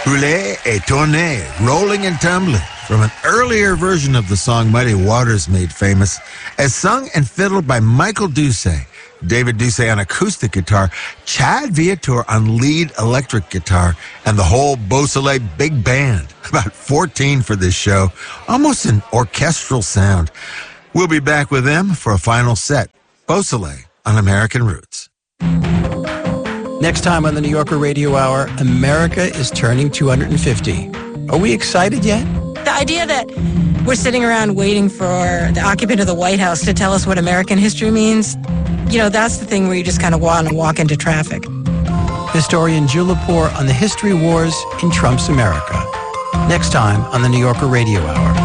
Rouler et tourner, rolling and tumbling, from an earlier version of the song Muddy Waters made famous, as sung and fiddled by Michael Doucet, David Doucet on acoustic guitar, Chad Viator on lead electric guitar, and the whole Beausoleil big band. About 14 for this show, almost an orchestral sound. We'll be back with them for a final set. Beausoleil on American Roots. Next time on the New Yorker Radio Hour, America is turning 250. Are we excited yet? The idea that we're sitting around waiting for the occupant of the White House to tell us what American history means, that's the thing where you just kind of want to walk into traffic. Historian Jill Lepore on the history wars in Trump's America. Next time on the New Yorker Radio Hour.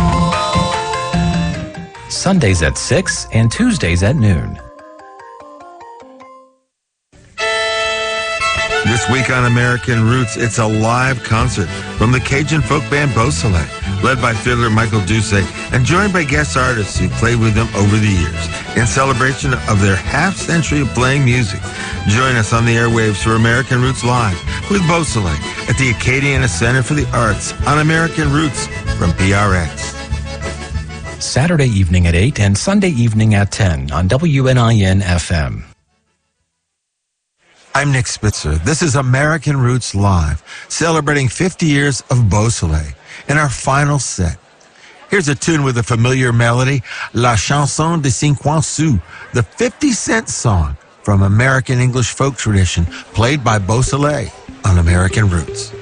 Sundays at 6 and Tuesdays at noon. This week on American Roots, it's a live concert from the Cajun folk band Beausoleil, led by fiddler Michael Doucet and joined by guest artists who played with them over the years in celebration of their half-century of playing music. Join us on the airwaves for American Roots Live with Beausoleil at the Acadiana Center for the Arts on American Roots from PRX. Saturday evening at 8 and Sunday evening at 10 on WNIN FM. I'm Nick Spitzer. This is American Roots Live, celebrating 50 years of Beausoleil in our final set. Here's a tune with a familiar melody, La Chanson de 50 Sous, the 50-cent song from American English folk tradition, played by Beausoleil on American Roots.